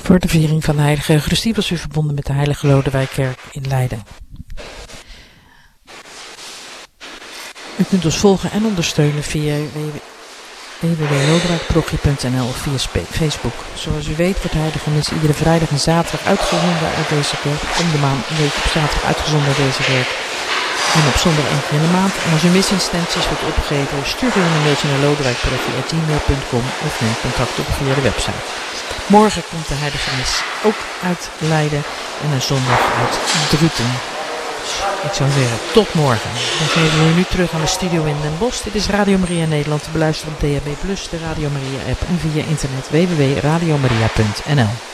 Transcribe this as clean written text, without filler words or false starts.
voor de viering van de heilige Eucharistie was u verbonden met de heilige Lodewijkkerk in Leiden. U kunt ons volgen en ondersteunen via www.lodewijkprochie.nl of via Facebook. Zoals u weet wordt de heilige mis iedere vrijdag en zaterdag uitgezonden uit deze kerk. Om de maand een week op zaterdag uitgezonden uit deze kerk. En op zondag één keer in de maand. En als u misinstanties wilt opgeven, stuur u een mailtje naar lodewijkprochie@gmail.com of neem contact op via de website. Morgen komt de heilige mis ook uit Leiden en een zondag uit Druten. Ik zou zeggen, tot morgen. Dan geven we nu terug aan de studio in Den Bosch. Dit is Radio Maria Nederland te beluisteren op DHB+, de Radio Maria app en via internet www.radiomaria.nl.